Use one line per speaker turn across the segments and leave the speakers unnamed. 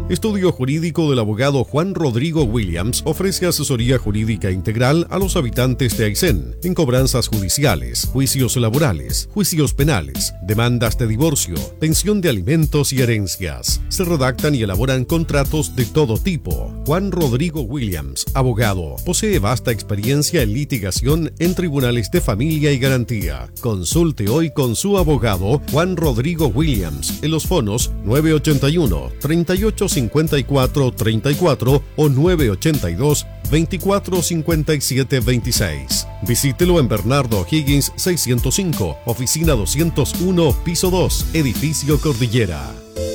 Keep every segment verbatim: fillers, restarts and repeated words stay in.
Estudio Jurídico del abogado Juan Rodrigo Williams ofrece asesoría jurídica integral a los habitantes de Aysén en cobranzas judiciales, juicios laborales, juicios penales, demandas de divorcio, pensión de alimentos y herencias. Se redactan y elaboran contratos de todo tipo. Juan Rodrigo Williams, abogado, posee vasta experiencia en litigación en tribunales de familia y garantía. Consulte hoy con su abogado Juan Rodrigo Williams en los fonos nueve ochenta y uno, treinta y ocho cincuenta y cuatro treinta y cuatro o nueve ochenta y dos, veinticuatro cincuenta y siete veintiséis. Visítelo en Bernardo Higgins seiscientos cinco, oficina doscientos uno, piso dos, edificio Cordillera.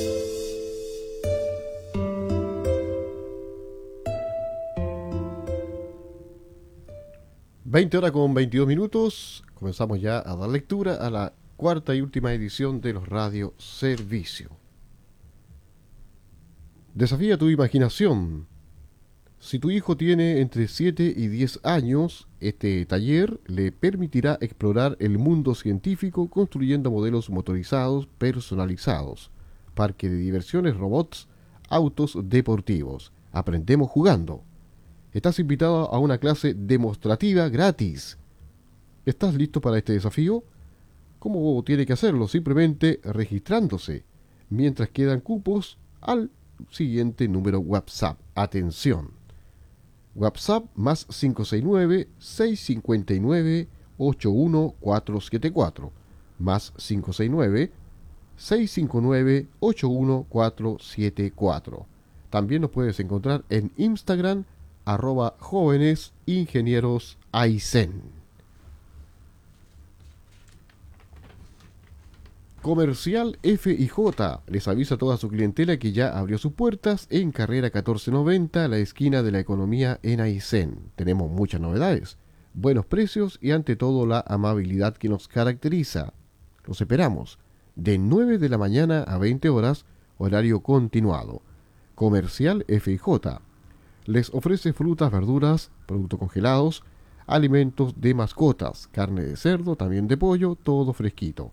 veinte horas con veintidós minutos, comenzamos ya a dar lectura a la cuarta y última edición de los Radio Servicio. Desafía tu imaginación. Si tu hijo tiene entre siete y diez años, este taller le permitirá explorar el mundo científico construyendo modelos motorizados personalizados, parque de diversiones, robots, autos deportivos. Aprendemos jugando. Estás invitado a una clase demostrativa gratis. ¿Estás listo para este desafío? ¿Cómo tiene que hacerlo? Simplemente registrándose, mientras quedan cupos al siguiente número WhatsApp. Atención. WhatsApp más cinco seis nueve, seis cinco nueve, ocho uno cuatro siete cuatro. Más cinco seis nueve, seis cinco nueve, ocho uno cuatro siete cuatro. También nos puedes encontrar en Instagram, arroba jóvenes ingenieros Aysén. Comercial F y J les avisa a toda su clientela que ya abrió sus puertas en carrera catorce noventa, la esquina de la economía en Aysén. Tenemos muchas novedades, buenos precios y ante todo la amabilidad que nos caracteriza. Los esperamos de nueve de la mañana a veinte horas, horario continuado. Comercial F y J les ofrece frutas, verduras, productos congelados, alimentos de mascotas, carne de cerdo, también de pollo, todo fresquito.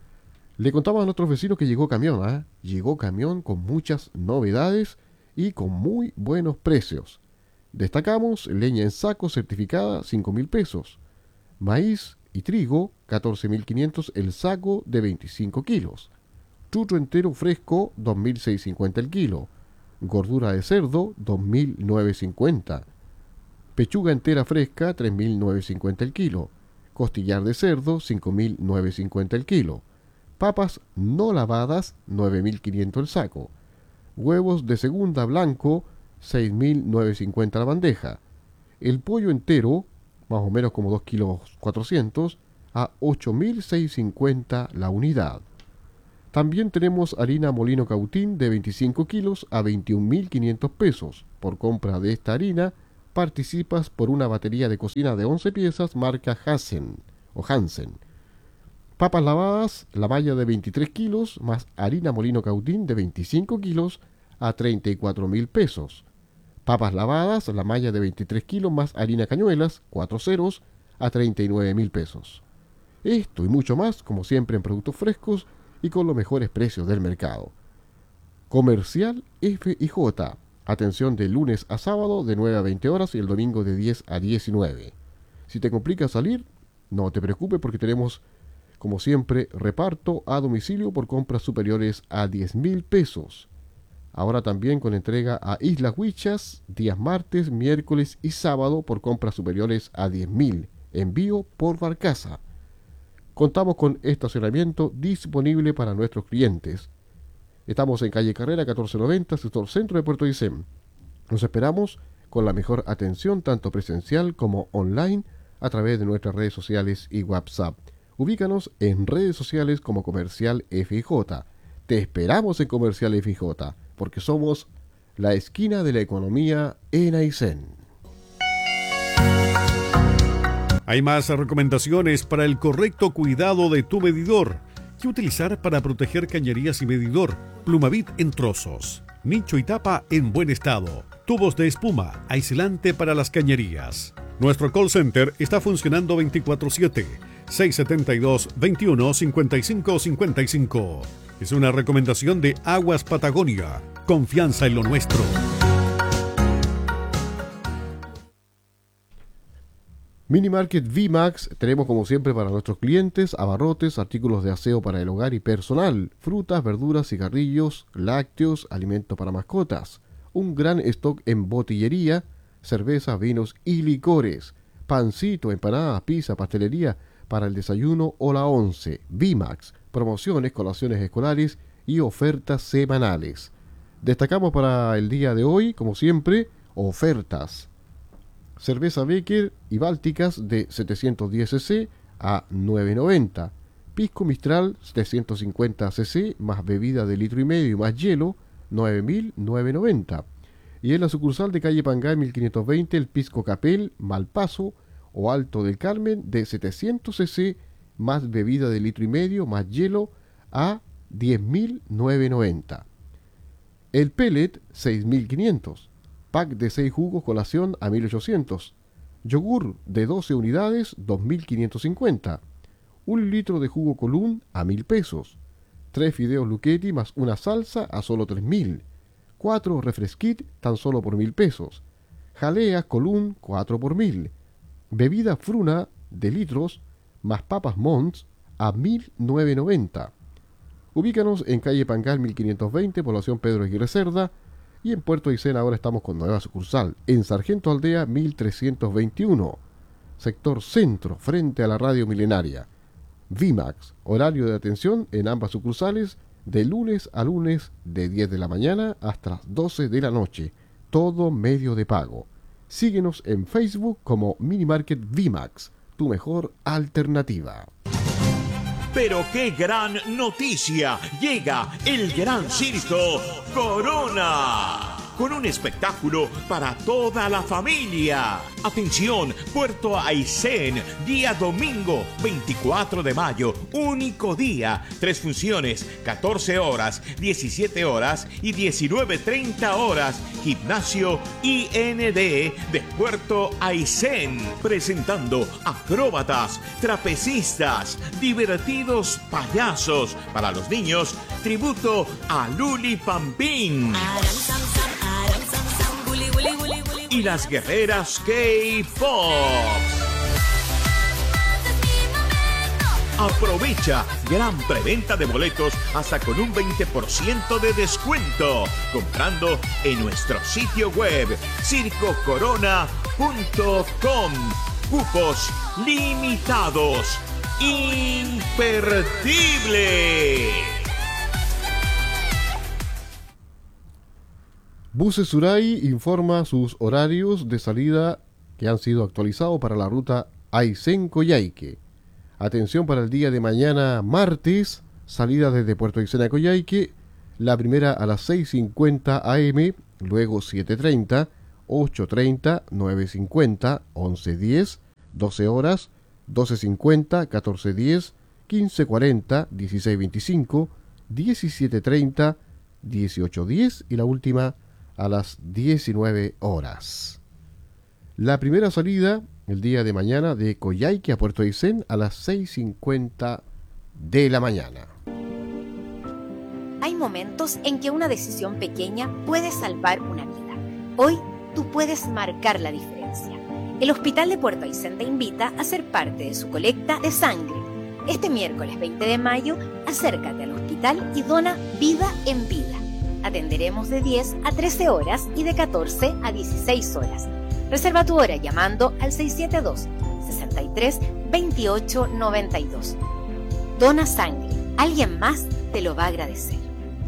Le contamos a nuestros vecinos que llegó camión, ¿eh? Llegó camión con muchas novedades y con muy buenos precios. Destacamos leña en saco certificada cinco mil pesos. Maíz y trigo catorce mil quinientos el saco de veinticinco kilos. Chucho entero fresco dos mil seiscientos cincuenta el kilo. Gordura de cerdo dos mil novecientos cincuenta. Pechuga entera fresca tres mil novecientos cincuenta el kilo. Costillar de cerdo cinco mil novecientos cincuenta el kilo. Papas no lavadas, nueve mil quinientos el saco. Huevos de segunda blanco, seis mil novecientos cincuenta la bandeja. El pollo entero, más o menos como dos kilos cuatrocientos, a ocho mil seiscientos cincuenta la unidad. También tenemos harina Molino Cautín de veinticinco kilos a veintiún mil quinientos pesos. Por compra de esta harina, participas por una batería de cocina de once piezas marca Hansen o Hansen. Papas lavadas, la malla de veintitrés kilos, más harina Molino Cautín de veinticinco kilos a treinta y cuatro mil pesos. Papas lavadas, la malla de veintitrés kilos, más harina Cañuelas, cuatro ceros, a treinta y nueve mil pesos. Esto y mucho más, como siempre, en productos frescos y con los mejores precios del mercado. Comercial F y J. Atención de lunes a sábado de nueve a veinte horas y el domingo de diez a diecinueve. Si te complica salir, no te preocupes porque tenemos, como siempre, reparto a domicilio por compras superiores a diez mil pesos. Ahora también con entrega a Islas Huichas, días martes, miércoles y sábado por compras superiores a diez mil. Envío por barcaza. Contamos con estacionamiento disponible para nuestros clientes. Estamos en calle Carrera catorce noventa, sector centro de Puerto Aysén. Nos esperamos con la mejor atención, tanto presencial como online, a través de nuestras redes sociales y WhatsApp. Ubícanos en redes sociales como Comercial F y J. Te esperamos en Comercial F y J, porque somos la esquina de la economía en Aysén.
Hay más recomendaciones para el correcto cuidado de tu medidor. ¿Qué utilizar para proteger cañerías y medidor? Plumavit en trozos. Nicho y tapa en buen estado. Tubos de espuma, aislante para las cañerías. Nuestro call center está funcionando veinticuatro siete. seis siete dos, veintiuno, cincuenta y cinco cincuenta y cinco. Es una recomendación de Aguas Patagonia. confianza en lo nuestro.
Minimarket V-Max tenemos como siempre para nuestros clientes abarrotes, artículos de aseo para el hogar y personal, frutas, verduras, cigarrillos, lácteos, alimentos para mascotas, un gran stock en botillería, cerveza, vinos y licores, pancito, empanadas, pizza, pastelería para el desayuno o la once. V-Max, promociones, colaciones escolares y ofertas semanales. Destacamos para el día de hoy, como siempre, ofertas. Cerveza Becker y Bálticas de setecientos diez cc a nueve noventa. Pisco Mistral setecientos cincuenta cc más bebida de litro y medio y más hielo nueve mil novecientos noventa. Y en la sucursal de calle Pangay mil quinientos veinte el Pisco Capel Malpaso o Alto del Carmen de setecientos cc más bebida de litro y medio más hielo a diez mil novecientos noventa. El Pellet seis mil quinientos. Pack de seis jugos colación a mil ochocientos. Yogur de doce unidades dos mil quinientos cincuenta. Un litro de jugo Colún a mil pesos. Tres fideos Luchetti más una salsa a solo tres mil. Cuatro refresquit tan solo por mil pesos. Jalea Colún cuatro por mil. Bebida Fruna de litros más papas Mons a mil novecientos noventa. Ubícanos en calle Pangal mil quinientos veinte, población Pedro Aguirre Cerda. Y en Puerto Aysén ahora estamos con nueva sucursal, en Sargento Aldea mil trescientos veintiuno, sector centro, frente a la radio milenaria. V-Max, horario de atención en ambas sucursales, de lunes a lunes de diez de la mañana hasta las doce de la noche, todo medio de pago. Síguenos en Facebook como Minimarket V-Max, tu mejor alternativa.
Pero qué gran noticia, llega el gran circo Corona, con un espectáculo para toda la familia. Atención, Puerto Aysén, día domingo veinticuatro de mayo, único día, tres funciones, catorce horas, diecisiete horas y diecinueve treinta horas, gimnasio I N D de Puerto Aysén, presentando acróbatas, trapecistas, divertidos payasos, para los niños, tributo a Luli Pampín y las guerreras K-Pop. Aprovecha gran preventa de boletos hasta con un veinte por ciento de descuento comprando en nuestro sitio web circo corona punto com. Cupos limitados. Imperdible.
Buses Suray informa sus horarios de salida que han sido actualizados para la ruta Aysén-Coyhaique. Atención para el día de mañana martes, salida desde Puerto Aysén a Coyhaique, la primera a las seis cincuenta a eme, luego siete treinta, ocho treinta, nueve cincuenta, once diez, doce horas, doce cincuenta, catorce diez, quince cuarenta, dieciséis veinticinco, diecisiete treinta, dieciocho diez y la última a las diecinueve horas. La primera salida el día de mañana de Coyhaique a Puerto Aysén a las seis cincuenta de la mañana.
Hay momentos en que una decisión pequeña puede salvar una vida. Hoy tú puedes marcar la diferencia. El Hospital de Puerto Aysén te invita a ser parte de su colecta de sangre. Este miércoles veinte de mayo, acércate al hospital y dona vida en vida. Atenderemos de diez a trece horas y de catorce a dieciséis horas. Reserva tu hora llamando al seis siete dos, seis tres, dos ocho nueve dos. Dona sangre. Alguien más te lo va a agradecer.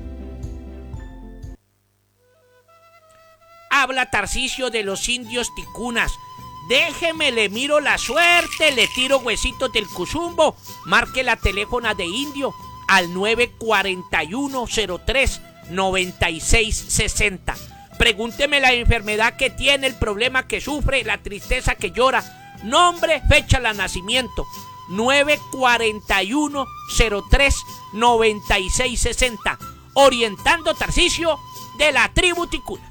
Habla Tarcisio de los indios ticunas. Déjeme, le miro la suerte, le tiro huesitos del cuzumbo. Marque la teléfona de indio al nueve cuatro uno, cero tres, noventa y seis sesenta. Pregúnteme la enfermedad que tiene, el problema que sufre, la tristeza que llora. Nombre, fecha de nacimiento. nueve cuatro uno, cero tres, noventa y seis sesenta. Orientando Tarcisio de la tribu Ticunas.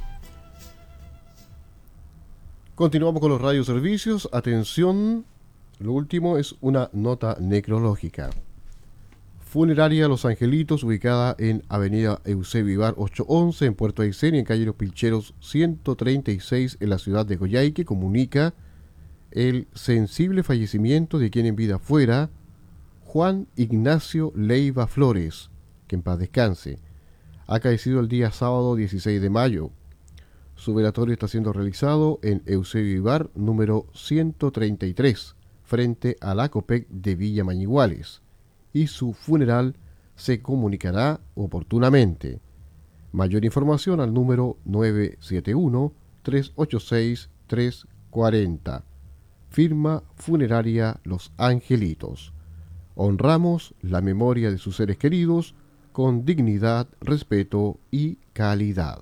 Continuamos con los radioservicios. Atención, lo último es una nota necrológica. Funeraria Los Angelitos, ubicada en Avenida Eusebio Ibar ochocientos once en Puerto Aysén y en calle Los Pilcheros ciento treinta y seis en la ciudad de Coyhaique, comunica el sensible fallecimiento de quien en vida fuera Juan Ignacio Leiva Flores, que en paz descanse. Ha acaecido el día sábado dieciséis de mayo. Su velatorio está siendo realizado en Eusebio Ibar número ciento treinta y tres, frente a la Copec de Villa Mañiguales, y su funeral se comunicará oportunamente. Mayor información al número nueve siete uno, tres ocho seis, tres cuatro cero. Firma Funeraria Los Angelitos. Honramos la memoria de sus seres queridos con dignidad, respeto y calidad.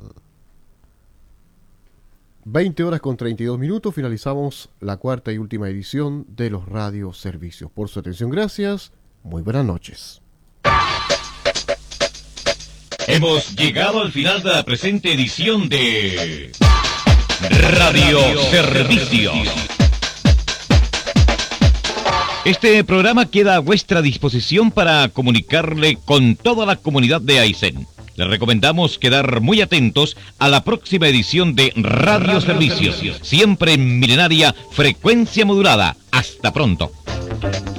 veinte horas con treinta y dos minutos, finalizamos la cuarta y última edición de los radioservicios. Por su atención, gracias. Muy buenas noches.
Hemos llegado al final de la presente edición de Radio Servicios. Este programa queda a vuestra disposición para comunicarle con toda la comunidad de Aysén. Les recomendamos quedar muy atentos a la próxima edición de Radio Servicios, siempre en milenaria frecuencia modulada. Hasta pronto.